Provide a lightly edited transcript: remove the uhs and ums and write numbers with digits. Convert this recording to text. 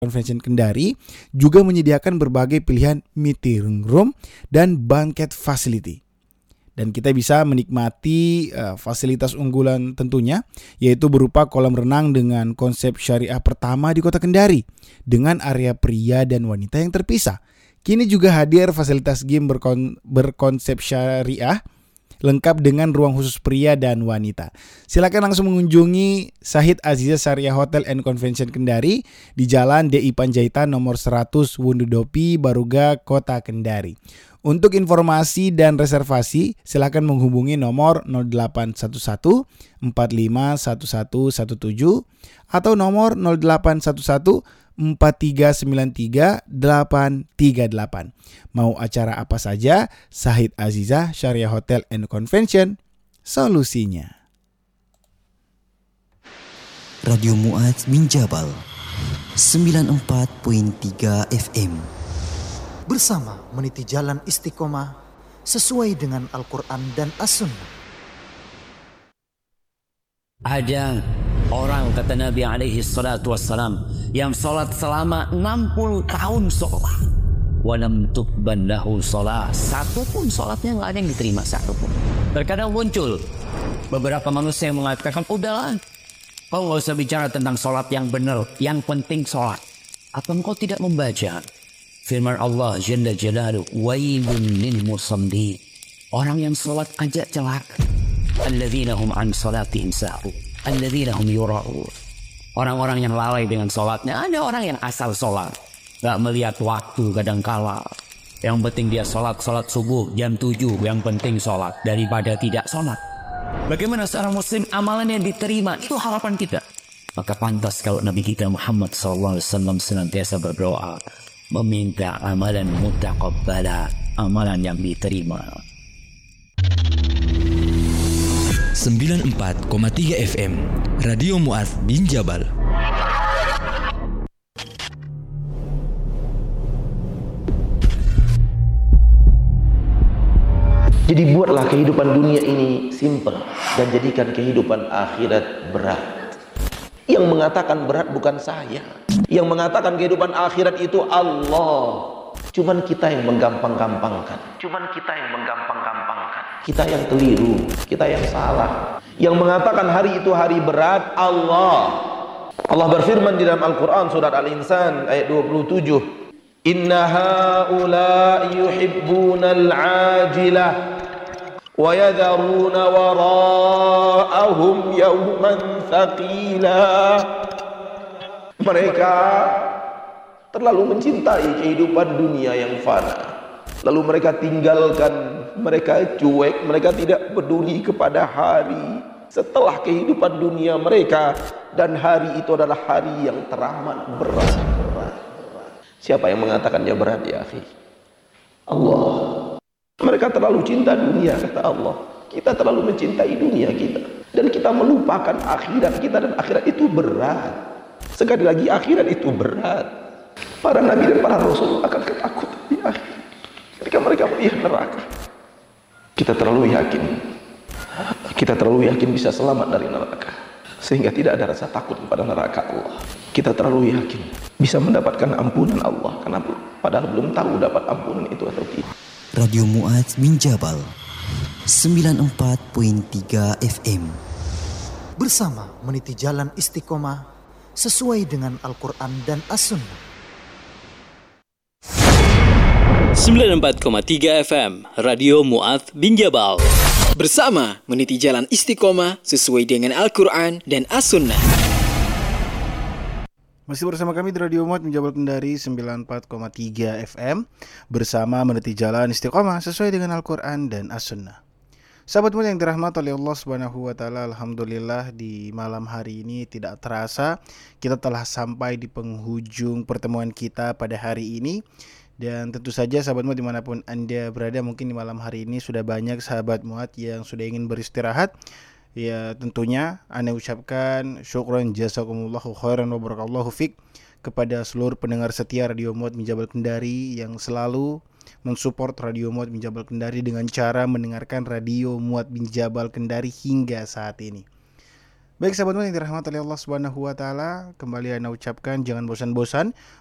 Convention Kendari juga menyediakan berbagai pilihan meeting room dan banquet facility. Dan kita bisa menikmati fasilitas unggulan tentunya, yaitu berupa kolam renang dengan konsep syariah pertama di kota Kendari dengan area pria dan wanita yang terpisah. Kini juga hadir fasilitas game berkonsep syariah lengkap dengan ruang khusus pria dan wanita. Silakan langsung mengunjungi Syahid Aziza Syariah Hotel and Convention Kendari di Jalan DI Panjaitan nomor 100 Wundudopi, Baruga, Kota Kendari. Untuk informasi dan reservasi, silakan menghubungi nomor 0811 451117 atau nomor 0811 4393 838. Mau acara apa saja, Syahid Aziza Syariah Hotel and Convention, solusinya. Radio Mu'adz bin Jabal 94.3 FM. Bersama meniti jalan istiqomah sesuai dengan Al-Quran dan As-Sunnah. Ada orang, kata Nabi alaihi salatu wassalam, yang sholat selama 60 tahun sholat, walam tuqban lahu sholat, satu pun sholatnya nggak ada yang diterima, satu pun. Terkadang muncul beberapa manusia yang mengatakan, udahlah, kau nggak usah bicara tentang sholat yang benar, yang penting sholat. Apa engkau tidak membaca firman Allah Jalla Jalaluhu, wailun lil musallin, orang yang sholat aja celaka, alladzina hum an salatihim sahun, alladzina hum yura'un, orang-orang yang lalai dengan sholatnya. Ada orang yang asal sholat, gak melihat waktu kadangkala, yang penting dia sholat subuh jam 7, yang penting sholat daripada tidak sholat. Bagaimana seorang muslim amalan yang diterima, itu harapan kita. Maka pantas kalau Nabi kita Muhammad SAW senantiasa berdoa, meminta amalan mutaqabbala, amalan yang diterima. 94,3 FM Radio Mu'adz bin Jabal. Jadi buatlah kehidupan dunia ini simpel dan jadikan kehidupan akhirat berat. Yang mengatakan berat bukan saya. Yang mengatakan kehidupan akhirat itu Allah. Cuman kita yang menggampang-gampangkan. Kita yang keliru, kita yang salah. Yang mengatakan hari itu hari berat Allah. Allah berfirman di dalam Al-Quran surat Al-Insan ayat 27. Inna haula'i yuhibbunal ajilah wa yadharuna wara'ahum yawman thaqila. Mereka terlalu mencintai kehidupan dunia yang fana, lalu mereka tinggalkan, mereka cuek, mereka tidak peduli kepada hari setelah kehidupan dunia mereka, dan hari itu adalah hari yang teramat berat. Siapa yang mengatakannya berat ya akhi? Allah. Mereka terlalu cinta dunia, kata Allah. Kita terlalu mencintai dunia kita, dan kita melupakan akhirat kita, dan akhirat itu berat. Sekali lagi, akhirat itu berat. Para nabi dan para rasul akan ketakutan di akhir ketika mereka melihat neraka. Kita terlalu yakin bisa selamat dari neraka, sehingga tidak ada rasa takut kepada neraka Allah. Kita terlalu yakin bisa mendapatkan ampunan Allah, karena padahal belum tahu dapat ampunan itu atau tidak. Radio Mu'adz bin Jabal 94.3 FM. Bersama meniti jalan istiqomah sesuai dengan Al-Quran dan As-Sunnah. 94,3 FM Radio Mu'adz bin Jabal. Bersama meniti jalan istiqomah sesuai dengan Al-Quran dan As-Sunnah. Masih bersama kami di Radio Mu'adz bin Jabal Kendari 94,3 FM. Bersama meniti jalan istiqomah sesuai dengan Al-Quran dan As-Sunnah. Sahabat Mu'adz yang dirahmati oleh Allah Subhanahu wa taala, alhamdulillah di malam hari ini tidak terasa kita telah sampai di penghujung pertemuan kita pada hari ini. Dan tentu saja sahabat Mu'adz dimanapun Anda berada, mungkin di malam hari ini sudah banyak sahabat Mu'adz yang sudah ingin beristirahat. Ya tentunya Anda ucapkan syukran jazakumullahu khairan wa barakallahu fik kepada seluruh pendengar setia Radio Mu'adz bin Jabal Kendari yang selalu mensupport Radio Mu'adz bin Jabal Kendari dengan cara mendengarkan Radio Mu'adz bin Jabal Kendari hingga saat ini. Baik sahabat yang dirahmati oleh Allah Subhanahu wa taala, kembali Ana ucapkan jangan bosan-bosan